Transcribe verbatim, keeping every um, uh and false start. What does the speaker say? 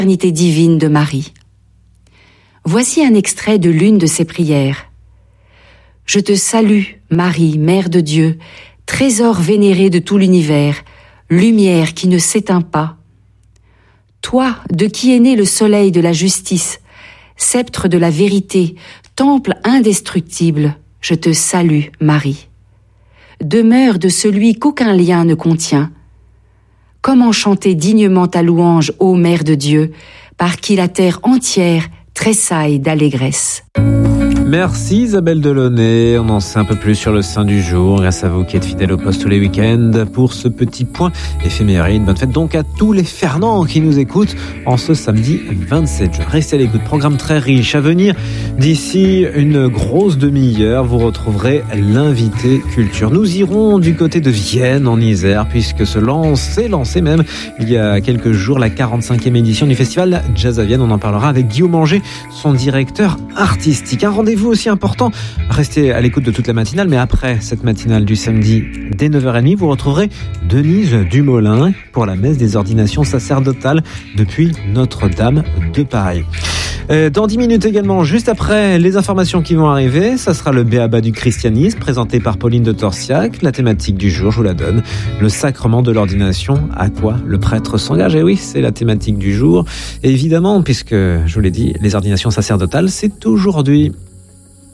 maternité divine de Marie. Voici un extrait de l'une de ses prières. « Je te salue, Marie, Mère de Dieu, trésor vénéré de tout l'univers, lumière qui ne s'éteint pas. Toi, de qui est né le soleil de la justice, sceptre de la vérité, temple indestructible, je te salue, Marie. Demeure de celui qu'aucun lien ne contient. Comment chanter dignement ta louange, ô Mère de Dieu, par qui la terre entière tressaille d'allégresse. » Merci Isabelle Delaunay, on en sait un peu plus sur le saint du jour, grâce à vous qui êtes fidèles au poste tous les week-ends pour ce petit point éphéméride. Bonne fête donc à tous les Fernands qui nous écoutent en ce samedi vingt-sept juin. Restez à l'écoute, programme très riche à venir. D'ici une grosse demi-heure, vous retrouverez l'invité culture. Nous irons du côté de Vienne en Isère, puisque se lance, s'est lancé même il y a quelques jours la quarante-cinquième édition du festival Jazz à Vienne. On en parlera avec Guillaume Anger, son directeur artistique. Un rendez-vous aussi important. Restez à l'écoute de toute la matinale, mais après cette matinale du samedi, dès neuf heures trente, vous retrouverez Denise Dumoulin pour la messe des ordinations sacerdotales depuis Notre-Dame de Paris. Dans dix minutes également, juste après les informations qui vont arriver, ça sera le B.A.B.A. du christianisme, présenté par Pauline de Torsiac. La thématique du jour, je vous la donne, le sacrement de l'ordination, à quoi le prêtre s'engage. Et oui, c'est la thématique du jour. Et évidemment, puisque, je vous l'ai dit, les ordinations sacerdotales, c'est aujourd'hui.